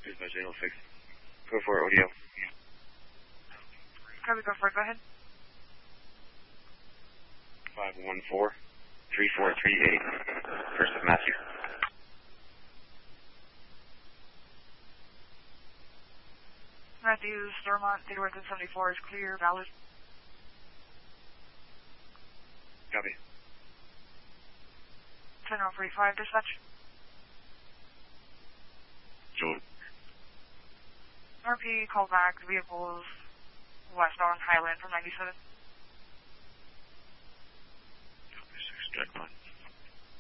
Dispatch 806. Go for it, ODO. Copy, go for it, go ahead. 514-3438. First of Matthew. Matthews, Dormont, data record 74 is clear, valid. Copy. 10-45, dispatch. Join. RP, call back, vehicles westbound Highland from 97. Copy 6, check 1.